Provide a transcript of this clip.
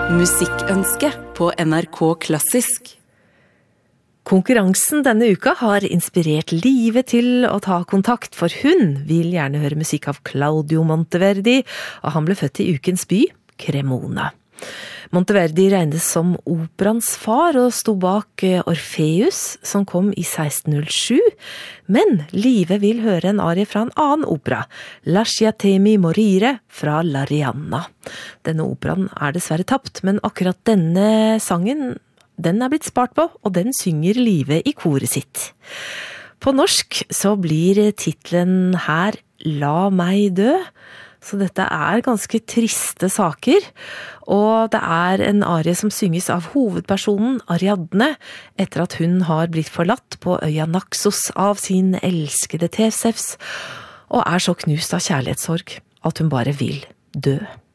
Musikkønske på NRK Klassisk. Konkurransen denne uka har inspirert Live til å ta kontakt, for hun vil gjerne høre musikk av Claudio Monteverdi, og han ble født i ukens by, Cremona. Monteverdi regnes som operans far og sto bak Orpheus, som kom i 1607, men Live vil høre en arie fra en annen opera, Lasciatemi morire fra L'Arianna. Denne operaen er dessverre tapt, men akkurat denne sangen, den er blitt spart på, og den synger Live i koret sitt. På norsk så blir titlen her La meg dø, så dette er ganske triste saker, og det er en arie som synges av hovedpersonen Ariadne, etter at hun har blitt forlatt på øya Naxos av sin elskede Theseus, og er så knust av kjærlighetssorg at hun bare vil dø.